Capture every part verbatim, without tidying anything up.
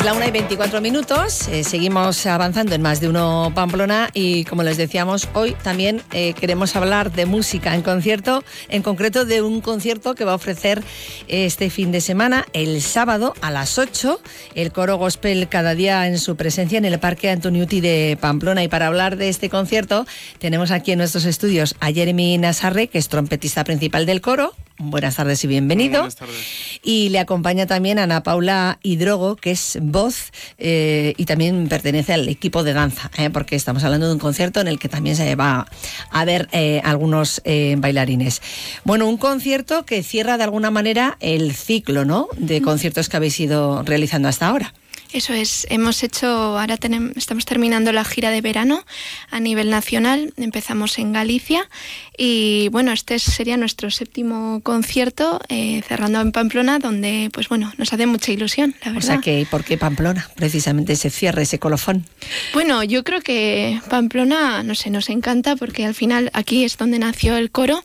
la una y veinticuatro minutos, eh, seguimos avanzando en Más de Uno Pamplona y como les decíamos, hoy también eh, queremos hablar de música en concierto, en concreto de un concierto que va a ofrecer este fin de semana, el sábado a las ocho, el coro gospel Cada Día en su presencia en el Parque Antoniuti de Pamplona. Y para hablar de este concierto tenemos aquí en nuestros estudios a Jeremy Nassarre, que es trompetista principal del coro. Buenas tardes y bienvenido. Buenas tardes. Y le acompaña también Ana Paula Hidrogo, que es voz eh, y también pertenece al equipo de danza, eh, porque estamos hablando de un concierto en el que también se va a ver eh, algunos eh, bailarines. Bueno, un concierto que cierra de alguna manera el ciclo, ¿no?, de conciertos que habéis ido realizando hasta ahora. Eso es, hemos hecho, ahora tenemos, estamos terminando la gira de verano a nivel nacional, empezamos en Galicia y bueno, este sería nuestro séptimo concierto, eh, cerrando en Pamplona, donde pues bueno, nos hace mucha ilusión, la verdad. O sea que, ¿por qué Pamplona? Precisamente ese cierre, ese colofón. Bueno, yo creo que Pamplona, no sé, nos encanta porque al final aquí es donde nació el coro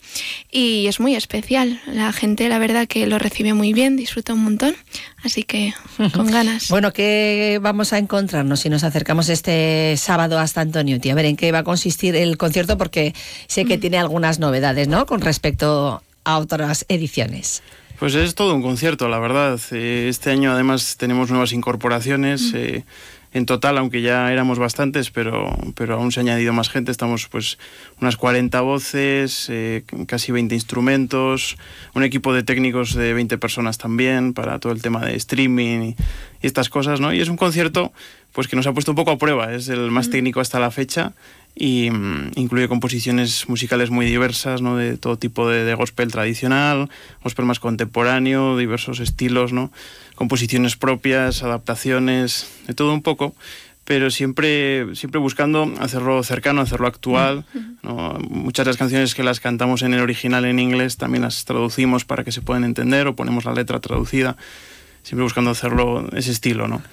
y es muy especial. La gente, la verdad, que lo recibe muy bien, disfruta un montón, así que con ganas. Bueno, ¿qué vamos a encontrarnos si nos acercamos este sábado hasta Antoniuti? A ver, ¿en qué va a consistir el concierto? Porque sé que mm. tiene algunas novedades, ¿no?, con respecto a otras ediciones. Pues es todo un concierto, la verdad. Este año además tenemos nuevas incorporaciones. Mm. Eh, en total, aunque ya éramos bastantes, pero, pero aún se ha añadido más gente. Estamos pues unas cuarenta voces, eh, casi veinte instrumentos, un equipo de técnicos de veinte personas también para todo el tema de streaming y, y estas cosas, ¿no? Y es un concierto pues que nos ha puesto un poco a prueba. Es el más mm. técnico hasta la fecha y um, incluye composiciones musicales muy diversas, ¿no?, de todo tipo de, de gospel tradicional, gospel más contemporáneo, diversos estilos, ¿no?, composiciones propias, adaptaciones, de todo un poco, pero siempre, siempre buscando hacerlo cercano, hacerlo actual, ¿no? Muchas de las canciones que las cantamos en el original en inglés también las traducimos para que se puedan entender o ponemos la letra traducida, siempre buscando hacerlo ese estilo, ¿no?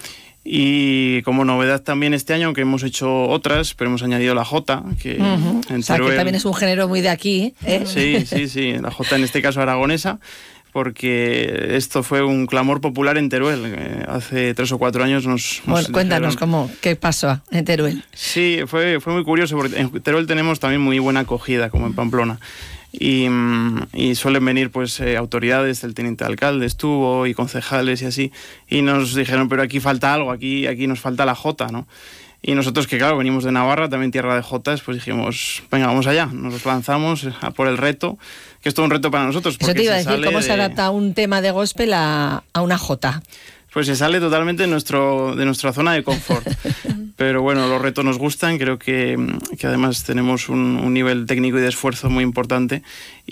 Y como novedad también este año, aunque hemos hecho otras, pero hemos añadido la jota, que uh-huh. en o sea, Teruel, que también es un género muy de aquí, ¿eh? Sí, sí, sí, la jota en este caso aragonesa, porque esto fue un clamor popular en Teruel. Eh, hace tres o cuatro años nos... Bueno, nos cuéntanos dijeron... cómo, qué pasó en Teruel. Sí, fue, fue muy curioso, porque en Teruel tenemos también muy buena acogida, como en Pamplona. Y, y suelen venir pues eh, autoridades, el teniente alcalde estuvo y concejales y así, y nos dijeron, pero aquí falta algo, aquí, aquí nos falta la jota, ¿no? Y nosotros, que claro, venimos de Navarra, también tierra de jotas, pues dijimos, venga, vamos allá, nos lanzamos a por el reto, que es todo un reto para nosotros. Eso te iba a decir, ¿cómo de... se adapta un tema de gospel a, a una jota? Pues se sale totalmente de, nuestro, de nuestra zona de confort. Pero bueno, los retos nos gustan, creo que, que además tenemos un, un nivel técnico y de esfuerzo muy importante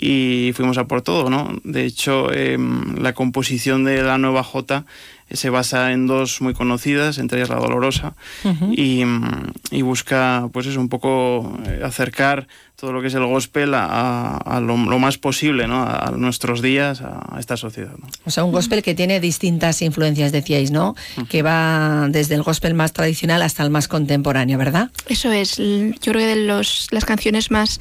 y fuimos a por todo, ¿no? De hecho, eh, la composición de la nueva jota se basa en dos muy conocidas, entre ellas La Dolorosa, uh-huh. y, y busca, pues eso, un poco acercar todo lo que es el gospel a, a, a lo, lo más posible, ¿no?, a nuestros días, a, a esta sociedad, ¿no? O sea, un gospel que tiene distintas influencias, decíais, ¿no? Uh-huh. Que va desde el gospel más tradicional hasta el más contemporáneo, ¿verdad? Eso es, yo creo que de los, las canciones más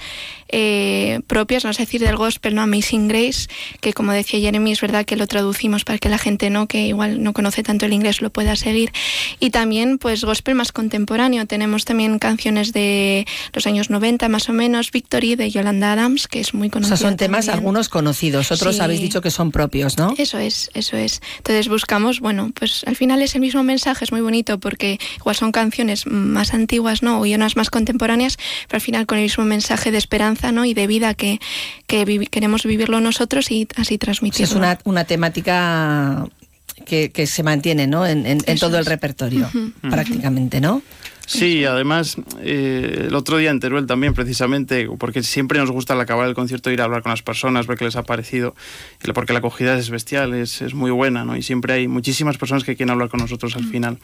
eh, propias, no sé decir del gospel, ¿no? Amazing Grace, que como decía Jeremy, es verdad que lo traducimos para que la gente, ¿no?, que igual no conoce tanto el inglés, lo pueda seguir. Y también, pues, gospel más contemporáneo. Tenemos también canciones de los años noventa, más o menos, Victory, de Yolanda Adams, que es muy conocida. O sea, son temas también. Algunos conocidos, otros sí. Habéis dicho que son propios, ¿no? Eso es, eso es. Entonces buscamos, bueno, pues al final es el mismo mensaje, es muy bonito, porque igual son canciones más antiguas, ¿no?, y unas más contemporáneas, pero al final con el mismo mensaje de esperanza, ¿no?, y de vida que, que vi- queremos vivirlo nosotros y así transmitirlo. O sea, es una, una temática que, que se mantiene, ¿no?, en, en, en todo el repertorio, uh-huh. prácticamente, ¿no? Sí, además, eh, el otro día en Teruel también, precisamente, porque siempre nos gusta al acabar el concierto ir a hablar con las personas, ver qué les ha parecido, porque la acogida es bestial, es, es muy buena, ¿no? Y siempre hay muchísimas personas que quieren hablar con nosotros al final.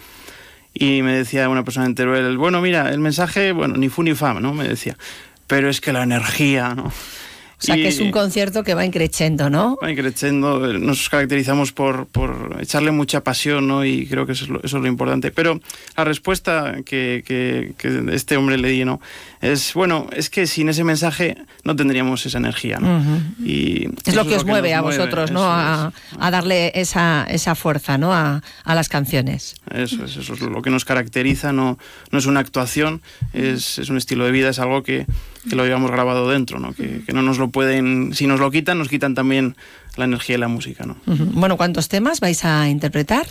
Y me decía una persona en Teruel, bueno, mira, el mensaje, bueno, ni fu ni fa, ¿no?, me decía, pero es que la energía, ¿no? O sea, y que es un concierto que va increciendo, ¿no? Va increciendo. Nos caracterizamos por, por echarle mucha pasión, ¿no? Y creo que eso es lo, eso es lo importante. Pero la respuesta que, que, que este hombre le di, ¿no? Es, bueno, es que sin ese mensaje no tendríamos esa energía, ¿no? Uh-huh. Y es lo que os mueve a vosotros, ¿no? A, a darle esa, esa fuerza, ¿no? A, a las canciones. Eso es, eso es lo que nos caracteriza. No, no es una actuación, es, es un estilo de vida, es algo que, que lo llevamos grabado dentro, ¿no? Que, que no nos lo pueden, si nos lo quitan, nos quitan también la energía y la música, ¿no? Uh-huh. Bueno, ¿cuántos temas vais a interpretar?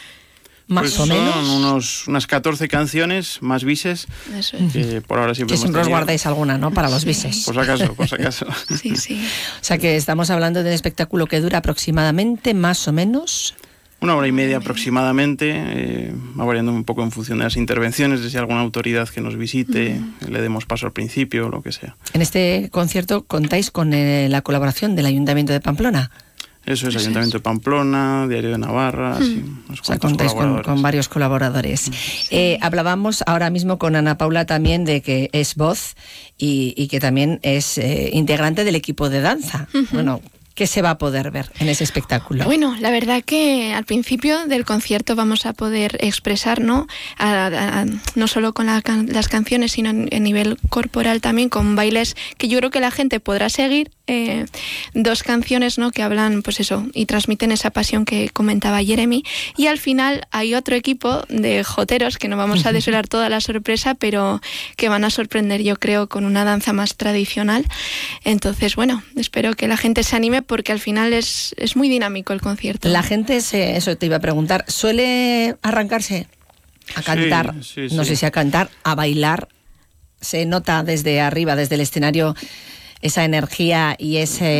Más pues o menos. Son unos, unas catorce canciones, más bises. Eso es. Que por ahora siempre Que siempre os guardáis alguna, ¿no? Para los sí. bises. Por si acaso, por si acaso. Sí, sí. O sea que estamos hablando de un espectáculo que dura aproximadamente, más o menos... Una hora y media aproximadamente, eh, va variando un poco en función de las intervenciones, de si hay alguna autoridad que nos visite, uh-huh. le demos paso al principio, lo que sea. En este concierto contáis con eh, la colaboración del Ayuntamiento de Pamplona. Eso es, Eso Ayuntamiento es. de Pamplona, Diario de Navarra, Hmm. sí, unos o sea, contáis con, con varios colaboradores. Sí. Eh, hablábamos ahora mismo con Ana Paula también de que es voz y, y que también es eh, integrante del equipo de danza. Uh-huh. Bueno, ¿qué se va a poder ver en ese espectáculo? Bueno, la verdad que al principio del concierto vamos a poder expresar, ¿no? A, a, a, no solo con la, las canciones, sino en, en nivel corporal también, con bailes que yo creo que la gente podrá seguir. Eh, dos canciones, ¿no? Que hablan, pues eso, y transmiten esa pasión que comentaba Jeremy. Y al final hay otro equipo de joteros, que no vamos a desvelar toda la sorpresa, pero que van a sorprender, yo creo, con una danza más tradicional. Entonces, bueno, espero que la gente se anime, porque al final es, es muy dinámico el concierto. La gente, se, eso te iba a preguntar, ¿suele arrancarse a cantar? Sí, sí, no sí. sé si a cantar, a bailar. Se nota desde arriba, desde el escenario, esa energía y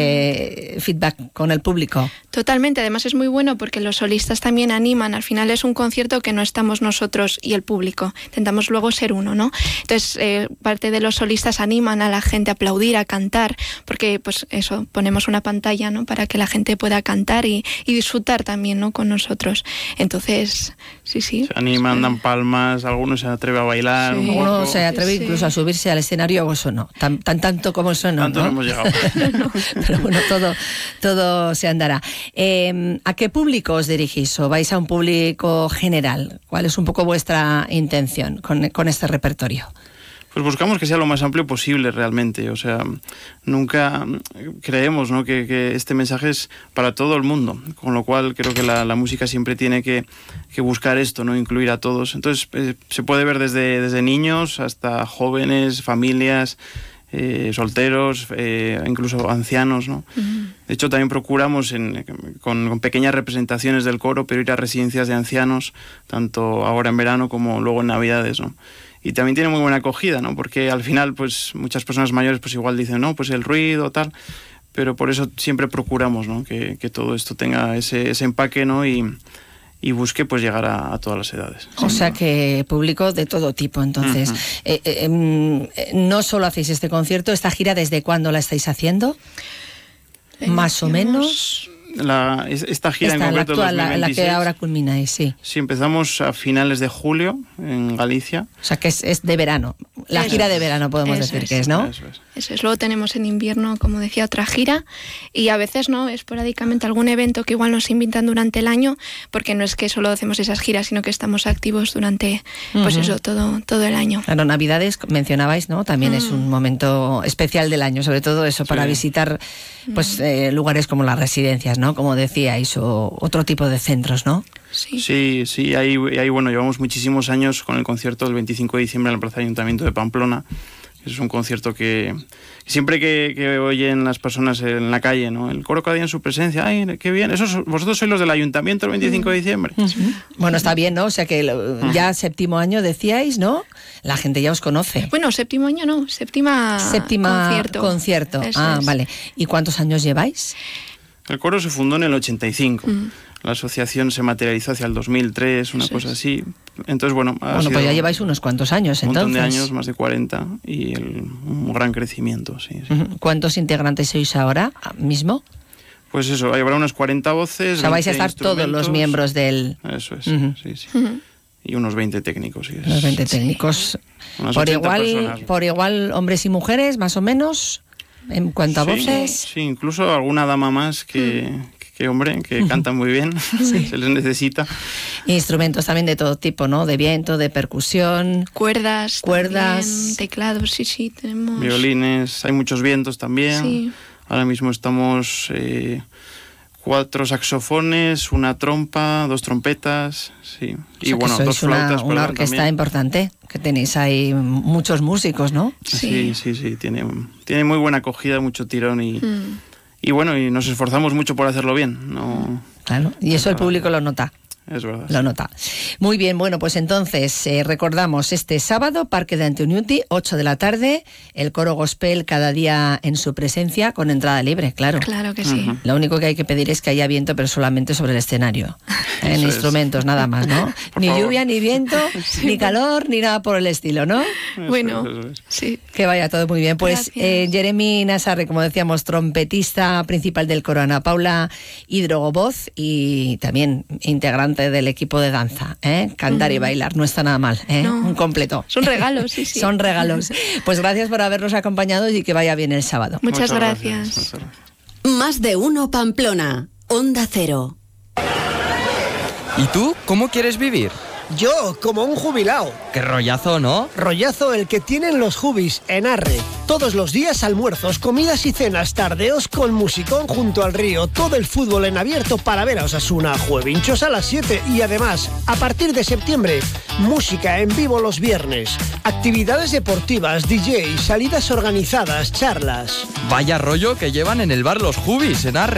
ese feedback con el público. Totalmente, además es muy bueno porque los solistas también animan. Al final es un concierto que no estamos nosotros y el público, intentamos luego ser uno, ¿no? Entonces eh, parte de los solistas animan a la gente a aplaudir, a cantar, porque pues eso, ponemos una pantalla, ¿no? Para que la gente pueda cantar y, y disfrutar también, ¿no? Con nosotros. Entonces, sí, sí. Se animan, dan palmas, algunos se atreve a bailar. Sí. Uno se atreve sí. incluso a subirse al escenario, o eso no, tan, tan tanto como eso no. Tanto ¿no? no hemos llegado. no. Pero bueno, todo, todo se andará. Eh, ¿A qué público os dirigís? ¿O vais a un público general? ¿Cuál es un poco vuestra intención con, con este repertorio? Pues buscamos que sea lo más amplio posible realmente, o sea, nunca creemos, ¿no? que, que este mensaje es para todo el mundo, con lo cual creo que la, la música siempre tiene que, que buscar esto, ¿no? Incluir a todos. Entonces eh, se puede ver desde, desde niños hasta jóvenes, familias, eh, solteros, eh, incluso ancianos, ¿no? Uh-huh. De hecho también procuramos en, con, con pequeñas representaciones del coro, pero ir a residencias de ancianos, tanto ahora en verano como luego en Navidades, ¿no? Y también tiene muy buena acogida, ¿no? Porque al final, pues muchas personas mayores pues igual dicen, no, pues el ruido, tal, pero por eso siempre procuramos, ¿no? Que, que todo esto tenga ese, ese empaque, ¿no? Y, y busque pues llegar a, a todas las edades. O sea que público de todo tipo, entonces. Uh-huh. eh, eh, no solo hacéis este concierto, ¿esta gira desde cuándo la estáis haciendo? Eh, Más o menos... La, esta gira esta, en concreto la actual, dos mil veintiséis, la que ahora culmináis, sí. Sí, empezamos a finales de julio en Galicia. O sea que es, es de verano, la eso gira es. de verano podemos eso decir es. que es, ¿no? Eso es. Eso es. Luego tenemos en invierno, como decía, otra gira y a veces, ¿no? Esporádicamente algún evento que igual nos invitan durante el año, porque no es que solo hacemos esas giras, sino que estamos activos durante, pues uh-huh. eso, todo, todo el año. Claro, Navidades, mencionabais, ¿no? También uh-huh. es un momento especial del año, sobre todo eso, para sí. visitar pues uh-huh. eh, lugares como las residencias, ¿no? Como decíais, o otro tipo de centros, ¿no? Sí, sí, sí ahí, ahí bueno, llevamos muchísimos años con el concierto del veinticinco de diciembre en la Plaza Ayuntamiento de Pamplona. Es un concierto que siempre que, que oyen las personas en la calle, ¿no? El coro cada día en su presencia, ¡ay, qué bien! Esos, vosotros sois los del Ayuntamiento el veinticinco de diciembre. Uh-huh. Bueno, está bien, ¿no? O sea que ya uh-huh. séptimo año decíais, ¿no? La gente ya os conoce. Bueno, séptimo año no, séptima, séptima concierto. concierto. Ah, es. Vale. ¿Y cuántos años lleváis? El coro se fundó en el ochenta y cinco. Uh-huh. La asociación se materializó hacia el dos mil tres, una sí. cosa así. Entonces, bueno... Ha bueno, pues ya lleváis unos cuantos años, un entonces. Un montón de años, más de cuarenta, y el, un gran crecimiento, sí. sí. Uh-huh. ¿Cuántos integrantes sois ahora mismo? Pues eso, habrá unas cuarenta voces, o sea, vais a estar todos los miembros del... Eso es, uh-huh. sí, sí. Uh-huh. Y unos veinte técnicos, sí. Unos veinte técnicos. Por igual, personas. por igual, hombres y mujeres, más o menos... en cuanto a sí, voces. Sí, incluso alguna dama más que, mm. que, que hombre, que cantan muy bien, sí. Se les necesita. Instrumentos también de todo tipo, ¿no? De viento, de percusión. Cuerdas. Cuerdas. También, teclados, sí, sí, tenemos. Violines, hay muchos vientos también. Sí. Ahora mismo estamos eh, cuatro saxofones, una trompa, dos trompetas, sí. O sea, y bueno, dos flautas. Una, una orquesta también importante, que tenéis ahí muchos músicos, ¿no? Sí, sí, sí, sí. Tiene, tiene muy buena acogida, mucho tirón y, mm. y bueno, y nos esforzamos mucho por hacerlo bien. No, claro, y eso el público lo nota. Es verdad. Lo nota. Muy bien, bueno, pues entonces eh, recordamos este sábado, Parque de Antoniuti, ocho de la tarde, el coro gospel cada día en su presencia, con entrada libre, claro. Claro que sí. Uh-huh. Lo único que hay que pedir es que haya viento, pero solamente sobre el escenario. En Eso instrumentos, es. Nada más, ¿no? Ni favor. Lluvia, ni viento, sí. Ni calor, ni nada por el estilo, ¿no? Eso bueno, es, eso es. Sí. Que vaya todo muy bien. Pues eh, Jeremy Nazarre, como decíamos, trompetista principal del coro, Ana Paula Hidrogo, voz, y también integrante del equipo de danza, ¿eh? Cantar uh-huh. y bailar, no está nada mal, ¿eh? No. Un completo. Son regalos, sí, sí. Son regalos. Pues gracias por habernos acompañado y que vaya bien el sábado. Muchas, Muchas gracias. gracias. Muchas gracias. Más de uno Pamplona, Onda Cero. ¿Y tú cómo quieres vivir? Yo, como un jubilado. Qué rollazo, ¿no? Rollazo el que tienen los jubis en Arre. Todos los días almuerzos, comidas y cenas, tardeos con musicón junto al río. Todo el fútbol en abierto para ver a Osasuna. Juevinchos a las siete y además, a partir de septiembre, música en vivo los viernes. Actividades deportivas, D J, salidas organizadas, charlas. Vaya rollo que llevan en el bar los jubis en Arre.